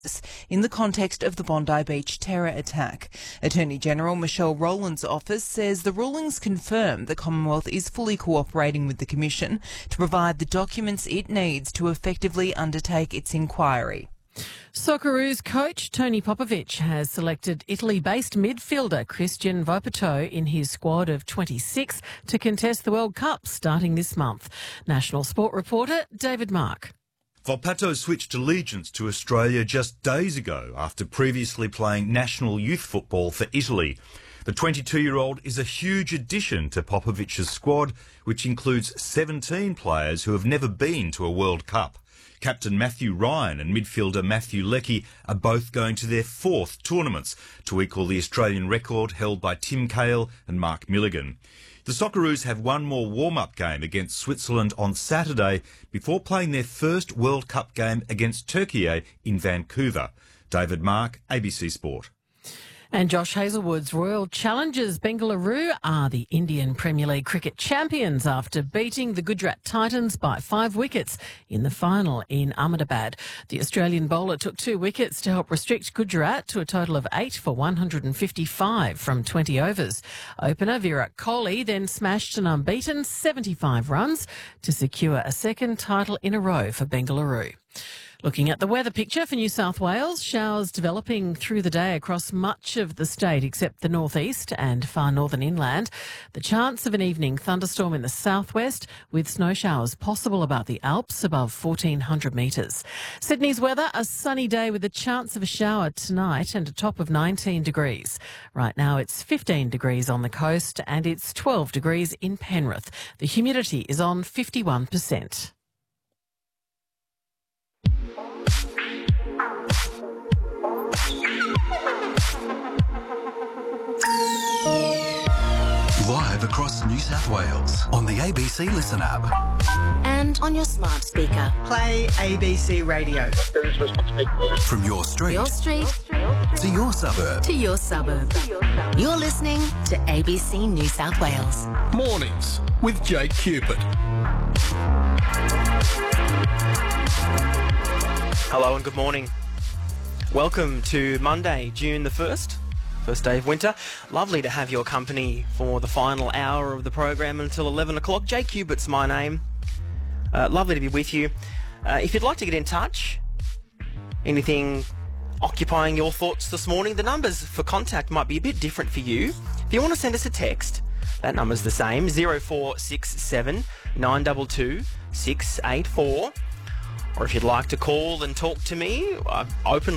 in the context of the Bondi Beach terror attack. Attorney General Michelle Rowland's office says the rulings confirm the Commonwealth is fully cooperating with the Commission to provide the documents it needs to effectively undertake its inquiry. Socceroos coach Tony Popovic has selected Italy-based midfielder Christian Volpato in his squad of 26 to contest the World Cup starting this month. National Sport reporter David Mark. Volpato switched allegiance to Australia just days ago after previously playing national youth football for Italy. The 22-year-old is a huge addition to Popovic's squad, which includes 17 players who have never been to a World Cup. Captain Matthew Ryan and midfielder Matthew Leckie are both going to their fourth tournaments to equal the Australian record held by Tim Cahill and Mark Milligan. The Socceroos have one more warm-up game against Switzerland on Saturday before playing their first World Cup game against Turkey in Vancouver. David Mark, ABC Sport. And Josh Hazlewood's Royal Challengers Bengaluru are the Indian Premier League cricket champions after beating the Gujarat Titans by 5 wickets in the final in Ahmedabad. The Australian bowler took 2 wickets to help restrict Gujarat to a total of 8 for 155 from 20 overs. Opener Virat Kohli then smashed an unbeaten 75 runs to secure a second title in a row for Bengaluru. Looking at the weather picture for New South Wales, showers developing through the day across much of the state except the northeast and far northern inland. The chance of an evening thunderstorm in the southwest with snow showers possible about the Alps above 1,400 metres. Sydney's weather, a sunny day with a chance of a shower tonight and a top of 19 degrees. Right now it's 15 degrees on the coast and it's 12 degrees in Penrith. The humidity is on 51%. Live across New South Wales on the ABC Listen app. And on your smart speaker. Play ABC Radio. From your street. Your street. To your suburb. To your suburb. You're listening to ABC New South Wales. Mornings with Jake Cupid. Hello and good morning. Welcome to Monday, June the 1st. First day of winter. Lovely to have your company for the final hour of the program until 11 o'clock. Jake Cubitt's my name. Lovely to be with you. If you'd like to get in touch, anything occupying your thoughts this morning, the numbers for contact might be a bit different for you. If you want to send us a text, that number's the same, 0467 922 684. Or if you'd like to call and talk to me, openly